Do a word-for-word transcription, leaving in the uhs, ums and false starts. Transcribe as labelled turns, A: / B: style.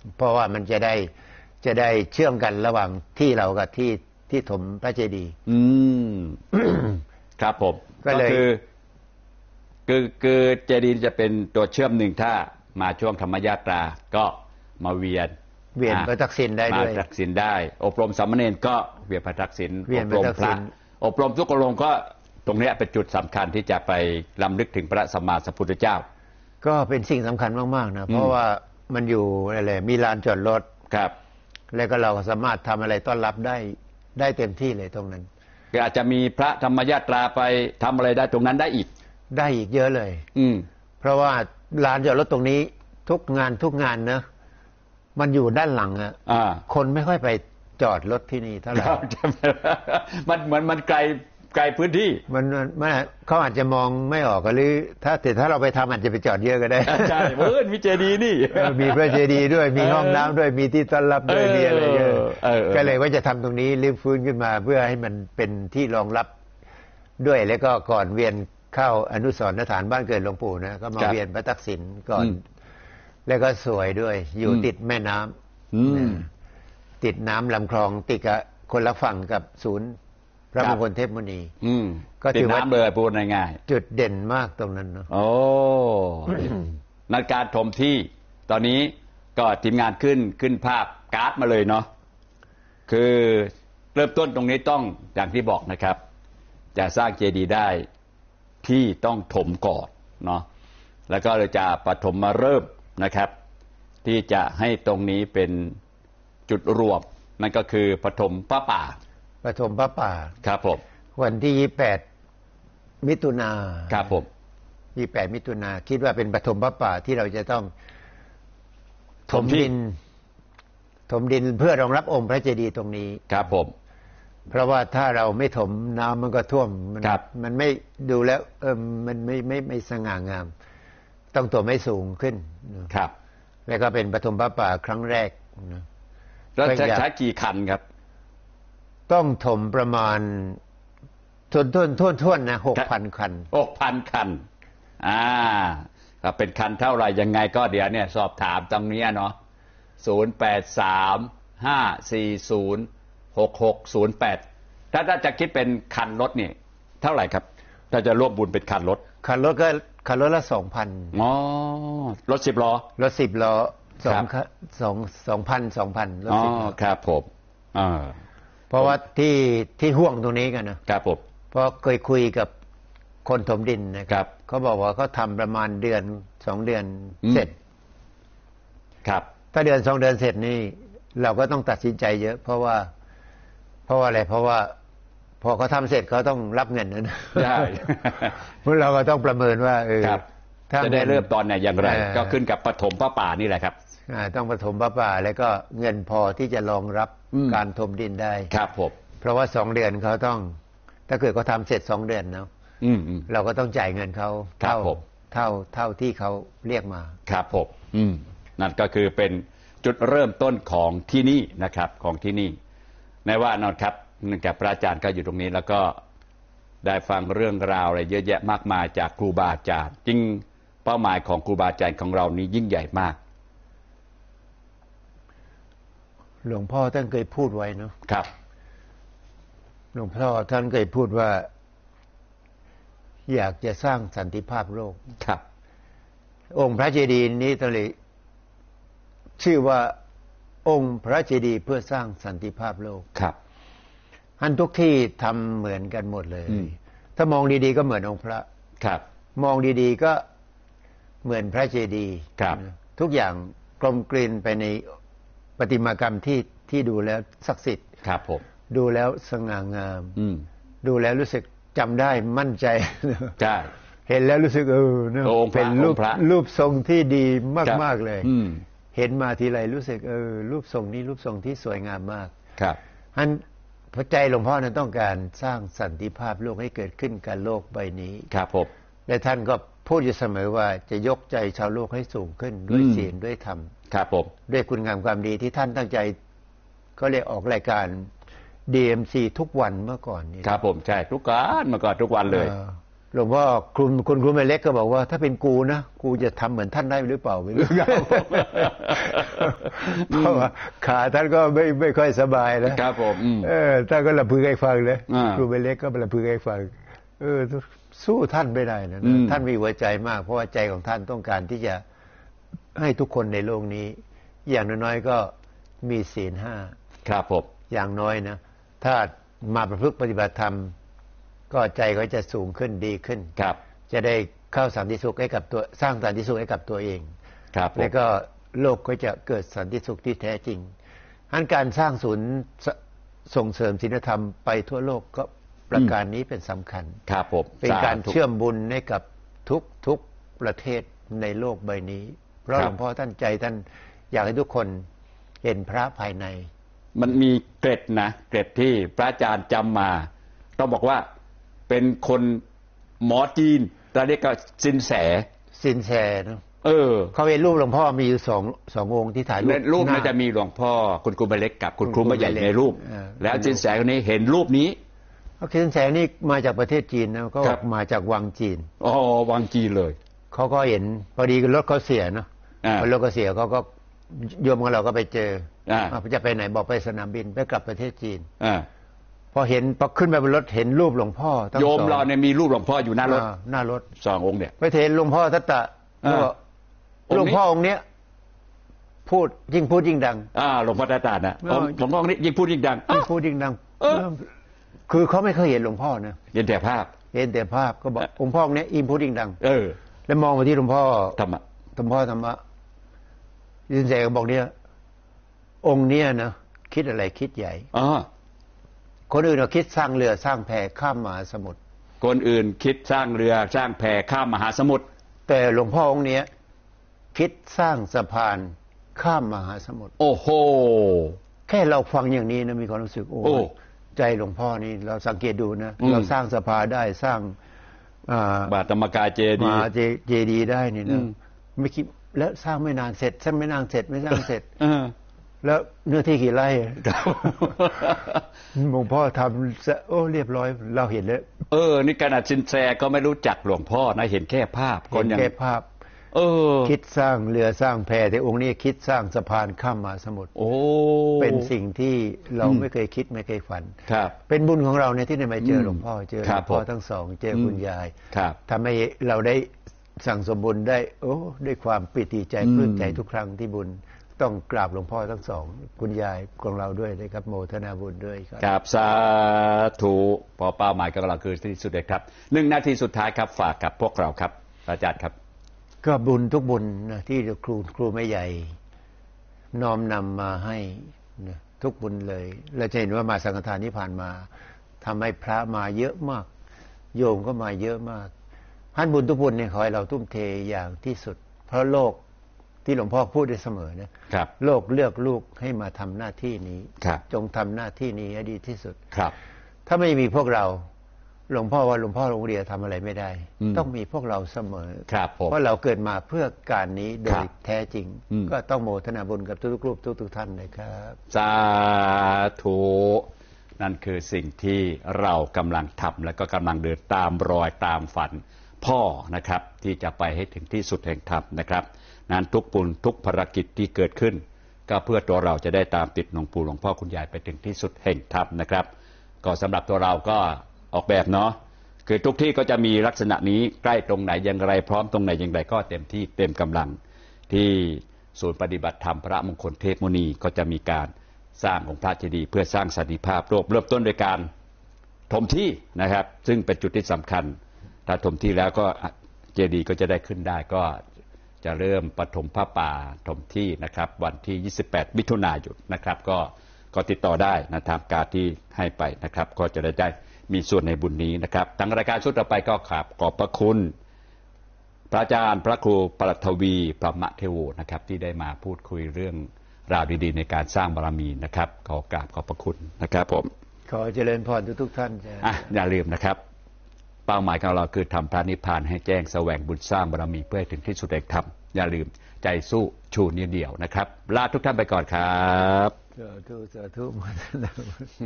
A: เพราะว่ามันจะได้จะได้เชื่อมกันระหว่างที่เรากับที่ที่ถมพระเจดีย์
B: อืม ครับผมก็คือคือคือเจดีย์จะเป็นตัวเชื่อมหนึ่งถ้ามาช่วงธรรมยาตราก็มาเวียน
A: เวียนพระทักษิณได้ด้วย
B: มาทักษิณได้อบรมสามเณรก็เวียนพระทักษิณ
A: อบ
B: รมพระอบรมทุกองค์ก็ตรงนี้เป็นจุดสำคัญที่จะไปรำลึกถึงพระสัมมาสัมพุทธเจ้า
A: ก็เป็นสิ่งสำคัญมากๆนะเพราะว่ามันอยู่อะไรมีลานจอดรถ
B: ครับ
A: แล้วก็เราสามารถทำอะไรต้อนรับได้ได้เต็มที่เลยตรงนั้น
B: ก็อาจจะมีพระธรรมยาตราไปทำอะไรได้ตรงนั้นได้อีก
A: ได้อีกเยอะเลย
B: อืม
A: เพราะว่าลานจอดรถตรงนี้ทุกงานทุกงานนะมันอยู่ด้านหลังอะคนไม่ค่อยไปจอดรถที่นี่เท่าไหร่
B: มันเหมือนมันไกลไกลพื้นที่
A: มันมันเขาอาจจะมองไม่ออกหรือถ้าแต่ถ้าเราไปทำอาจจะไปจอดเยอะก็ได้
B: ใช่เออมีเจดีย์นี่
A: มีพระเจดีย์ด้วยมีห้องน้ำด้วยมีที่ต้อนรับด้วยมีอะไรเยอะก็เลยว่าจะทำตรงนี้รื้อฟื้นขึ้นมาเพื่อให้มันเป็นที่รองรับด้วยแล้วก็ก่อนเวียนเข้าอนุสรณ์สถานบ้านเกิดหลวงปู่นะก็มาเวียนพระทักษิณก่อนแล้วก็สวยด้วยอยู่ติดแม่น้ำติดน้ำลำคลองติดกับคนละฝั่งกับศูนย์พระมงคลเทพมุนี
B: ก็ถือว่าเบอร์พูดง่าย
A: ๆจุดเด่นมากตรงนั้นเนาะ
B: โอ้นักการถมที่ตอนนี้ก็ทีมงานขึ้นขึ้นภาพการ์ดมาเลยเนาะคือเริ่มต้นตรงนี้ต้องอย่างที่บอกนะครับจะสร้างเจดีย์ได้ที่ต้องถมก่อนเนาะแล้วก็เลยจะปฐมมาเริ่มนะครับที่จะให้ตรงนี้เป็นจุดรวมนั่นก็คือปฐมพระป่า
A: ปฐมพระป่า
B: ครับผม
A: วันที่ยี่สิบแปดมิถุนา
B: ครับผม
A: ยี่สิบแปดมิถุนาคิดว่าเป็นปฐมพระป่าที่เราจะต้องถมดินถมดินเพื่อรองรับองค์พระเจดีย์ตรงนี้
B: ครับผม
A: เพราะว่าถ้าเราไม่ถมน้ำมันก็ท่วมมันมันไม่ดูแล้วเออมันไม่ไม่ไม่สง่างามต้องตัวไม่สูงขึ้น
B: ครับ
A: แล้วก็เป็นปฐมพระป่าครั้งแรกนะ
B: แล้วจะใช้กี่คันครับ
A: ต้องถมประมาณทวนทวนทวนทวนนะหกพันคัน
B: หกพันคันอ่าถ้าเป็นคันเท่าไหร่ยังไงก็เดี๋ยวเนี่ยสอบถามตรงนี้เนาะศูนย์แปดสามห้าสี่ศูนย์หกหกศูนย์แปดถ้าถ้าจะคิดเป็นคันรถเนี่ยเท่าไหร่ครับถ้าจะร่วมบุญเป็นคันรถ
A: คันรถก็คันรถละสองพัน
B: อ๋อรถสิบล้อ
A: รถสิบล้อสองสองสองพันสองพันรถสิบล้อ
B: ครับผมอ่า
A: เพราะว่าที่ที่ห่วงตรงนี้กันนะครับ
B: ผม
A: เพราะเคยคุยกับคนถมดินนะครับเขาบอกว่าเขาทำประมาณเดือนสองเดือนเสร็จ
B: ครับ
A: ถ้าเดือนสองเดือนเสร็จนี่เราก็ต้องตัดสินใจเยอะเพราะว่าเพราะว่าอะไรเพราะว่าพอเขาทำเสร็จเขาต้องรับเงินนะ
B: ใช่
A: พวกเราก็ต้องประเมินว่าเออ
B: จะได้เริ่มตอนไหนอย่างไรก็ขึ้นกับปฐมพระป่านี่แหละครับ
A: ต้องปฐมพระป่าแล้วก็เงินพอที่จะรองรับการถมดินได้
B: ครับผม
A: เพราะว่าสองเดือนเขาต้องถ้าเกิดเขาทำเสร็จสองเดือนเนาะเราก็ต้องจ่ายเงินเขาเท่าเท่าเท่าที่เขาเรียกมา
B: ครับผมอืมนั่นก็คือเป็นจุดเริ่มต้นของที่นี่นะครับของที่นี่ในว่านอนครับเนื่องจากพระอาจารย์ก็อยู่ตรงนี้แล้วก็ได้ฟังเรื่องราวอะไรเยอะแยะมากมายจากครูบาอาจารย์จริงเป้าหมายของครูบาอาจารย์ของเรานี้ยิ่งใหญ่มาก
A: หลวงพ่อท่านเคยพูดไว้เนาะ
B: ครับ
A: หลวงพ่อท่านเคยพูดว่าอยากจะสร้างสันติภาพโลก
B: ครับ
A: องค์พระเจดีย์นี้ตเลยชื่อว่าองค์พระเจดีย์เพื่อสร้างสันติภาพโลก
B: ครับ
A: ท่านทุกที่ทำเหมือนกันหมดเลยถ้ามองดีๆก็เหมือนองค์พระ
B: ครับ
A: มองดีๆก็เหมือนพระเจดีย์
B: ครับ
A: ทุกอย่างกลมกลืนไปในประติมากรรมที่ที่ดูแล้วศักดิ์สิทธิ์
B: ครับผม
A: ดูแล้วสง่างามดูแล้วรู้สึกจำได้มั่นใจ
B: ใช่
A: เห็นแล้วรู้สึกเออเป็นรูปรูปทรงที่ดีมากๆเลยเห็นมาทีไรรู้สึกเออรูปทรงนี้รูปทรงที่สวยงามมาก
B: ครับ
A: ท่านพระใจหลวงพ่อนั้นต้องการสร้างสันติภาพโลกให้เกิดขึ้นกับโลกใบนี้
B: ครับผม
A: และท่านก็พูดอยู่เสมอว่าจะยกใจชาวโลกให้สูงขึ้นด้วยศีลด้วยธรรม
B: ครับผม
A: ด้วยคุณงามความดีที่ท่านตั้งใจก็เรียกออกรายการ ดี เอ็ม ซี ทุกวันเมื่อก่อนนี่
B: ครับผมใช่ทุกการเมื่อก่อนทุกวันเลย
A: หลวงพ่อคุณคุณครูแม่เล็กก็บอกว่าถ้าเป็นกูนะกูจะทำเหมือนท่านได้หรือเปล่าไม่รู้เพราะว่าขาท่านก็ไม่ไม่ค่อยสบายนะครับ
B: ผม
A: เออท่านก็ระพึงให้ฟังเลยครูแม่เล็กก็ระพึงให้ฟังเออสู้ท่านไม่ได้นะท่านมีหัวใจมากเพราะว่าใจของท่านต้องการที่จะให้ทุกคนในโลกนี้อย่างน้อยๆก็มีศีลห้า
B: ครับผม
A: อย่างน้อยนะถ้ามาประพฤติปฏิบัติธรรมก็ใจก็จะสูงขึ้นดีขึ้น
B: ครับ
A: จะได้เข้าสันติสุขให้กับตัวสร้างสันติสุขให้กับตัวเอง
B: ครับ
A: แล้วก็โลกก็จะเกิดสันติสุขที่แท้จริงอันการสร้างศูนย์ส่งเสริมศีลธรรมไปทั่วโลกก็ประการนี้เป็นสำคัญ
B: ครับผม
A: เป็นการเชื่อมบุญให้กับทุกทุกประเทศในโลกใบนี้เพราะหลวงพ่อท่านใจท่านอยากให้ทุกคนเห็นพระภายใน
B: มันมีเกร็ดนะเกร็ดที่พระอาจารย์จำมาต้องบอกว่าเป็นคนหมอจีนแต่เรียกว่าสินแส
A: สินแสนะ
B: เออ
A: เขาเห็นรูปหลวงพ่อมีอยู่สองสององค์ที่ถ่ายรูป
B: รูปน่าจะมีหลวงพ่อคุณครูใบเล็กกับคุณครูใบใหญ่ในรูปแล้วสินแสคนนี้เห็นรูปนี้
A: สินแสนี่มาจากประเทศจีนนะก็มาจากวังจีน
B: อ๋อวังจีนเลย
A: เขาก็เห็นพอดีรถเขาเสียเนาะพอรถเขาเสียเขาก็โยมของเราก็ไปเจอจะไปไหนบอกไปสนามบินไปกลับประเทศจีนพอเห็นพอขึ้นไปบนรถเห็นรูปหลวงพ่อ
B: โยมเราเนี่ยมีรูปหลวงพ่ออยู่หน้ารถ
A: หน้ารถ
B: สององค์เนี่ย
A: ไปเห็นหลวงพ่อทัตตะหลวงพ่อองค์เนี้ยพูดยิ่งพูดยิ่งดัง
B: อ่าหลวงพ่อทัตตะนะหลวงพ่อองค์นี้ยิ่งพูดยิ่งดัง
A: ยิ่งพูดยิ่งดังคือเขาไม่เคยเห็นหลวงพ่อนะ
B: เห็นแต่ภาพ
A: เห็นแต่ภาพก็บอกองค์พ่อองค์นี้ยิ่งพูดยิ่งดัง
B: เออ
A: แล้วมองไปที่หลวงพ่อ
B: ธรรมะ
A: หลวงพ่อธรรมะยินแสก็บอกเนี่ยองค์เนี้ยนะคิดอะไรคิดใหญ่
B: อ๋อ
A: คนอื่นเราคิดสร้างเรือสร้างแพข้ามมหาสมุทร
B: คนอื่นคิดสร้างเรือสร้างแพข้ามมหาสมุทร
A: แต่หลวงพ่อองค์เนี้ยคิดสร้างสะพานข้ามมหาสมุทร
B: โอ้โห
A: แค่เราฟังอย่างนี้นะมีความรู้สึกโอ้ใจหลวงพ่อนี่เราสังเกตดูนะเราสร้างสะพานได้สร้าง
B: บาทธรรมกายเจดีย์
A: เจดีย์ได้นี่นะไม่คิดแล้วสร้างไม่นานเสร็จสร้างไม่นานเสร็จไม่สร้างเสร็จแล้วเนื้อที่กี่ไร่หลวงพ่อทำโอ้เรียบร้อยเราเห็นแล้ว
B: เออนี่ขนาดชินแซก็ไม่รู้จักหลวงพ่อนะเห็นแค่ภาพ
A: คนอย่างแค่ภาพ
B: เออ
A: คิดสร้างเรือสร้างแพแต่องค์นี้คิดสร้างสะพานข้ามมหาสมุทร
B: โอ้
A: เป็นสิ่งที่เราไม่เคยคิดไม่เคยฝัน
B: ครับ
A: เป็นบุญของเราเนี่ยที่ได้มาเจอหลวงพ่อเจอหลวงพ่อทั้งสองเจอคุณยายทำให้เราได้สั่งสมบุญได้โอ้ด้วยความปิติใจปลื้มใจทุกครั้งที่บุญต้องกราบหลวงพ่อทั้งสองคุณยายของเราด้วยนะครับโมทนาบุญด้วยครับ
B: กราบสาธุพอเป้าหมายของเราคือที่สุดเลยครับหนึ่งนาทีสุดท้ายครับฝากกับพวกเราครับอาจารย์ครับ
A: ก็บุญทุกบุญนะที่ครูครูแม่ใหญ่น้อมนำมาให้นะทุกบุญเลยเราจะเห็นว่ามาสังฆทานที่ผ่านมาทำให้พระมาเยอะมากโยมก็มาเยอะมากท่านบุญทุกบุญเนี่ยขอให้เราทุ่มเทอย่างที่สุดเพราะโลกที่หลวงพ่อพูดได้เสมอนะครับโลกเลือกลูกให้มาทำหน้าที่นี้จงทำหน้าที่นี้ให้ดีที่สุด
B: ครับ
A: ถ้าไม่มีพวกเราหลวงพ่อว่าหลวงพ่อโรงเรียนทำอะไรไม่ได้ต้องมีพวกเราเสมอเพราะเราเกิดมาเพื่อการนี้โดยแท้จริงก็ต้องโมทนาบุญกับทุกๆรูปทุกๆท่านเลยครับ
B: สาธุนั่นคือสิ่งที่เรากำลังทำและก็กำลังเดินตามรอยตามฝันพ่อนะครับที่จะไปให้ถึงที่สุดแห่งธรรมนะครับนั้นทุกปุญทุกภารกิจที่เกิดขึ้นก็เพื่อตัวเราจะได้ตามติดหลวงปู่หลวงพ่อคุณยายไปถึงที่สุดแห่งธรรมนะครับก็สำหรับตัวเราก็ออกแบบเนาะคือทุกที่ก็จะมีลักษณะนี้ใกล้ตรงไหนอย่างไรพร้อมตรงไหนอย่างไรก็เต็มที่เต็มกำลังที่ศูนย์ปฏิบัติธรรมพระมงคลเทพมุนีก็จะมีการสร้างองค์พระเจดีย์เพื่อสร้างสันติภาพโลกเริ่มต้นโดยการถมที่นะครับซึ่งเป็นจุดที่สำคัญถ้าถมที่แล้วก็เจดีย์ก็จะได้ขึ้นได้ก็จะเริ่มปฐมผ้าป่าถมที่นะครับวันที่ยี่สิบแปดมิถุนายนนะครับก็ก็ติดต่อได้นะตามการที่ให้ไปนะครับก็จะได้ได้มีส่วนในบุญนี้นะครับทางรายการชุดต่อไปก็ขอบขอบพระคุณพระอาจารย์พระครูปรัตทวีพระมะเทโวนะครับที่ได้มาพูดคุยเรื่องราวดีๆในการสร้างบารมีนะครับขอกราบขอบพระคุณนะครับผม
A: ขอเจริญพรทุกๆท่าน
B: อ่ะอย่าลืมนะครับเป้าหมายของเราคือทำพระนิพพานให้แจ้งแสวงบุญสร้างบารมีเพื่อให้ถึงที่สุดแห่งธรรมอย่าลืมใจสู้ชูนิ้วเดี่ยวนะครับลาทุกท่านไปก่อนครับ
A: สาธุสาธุ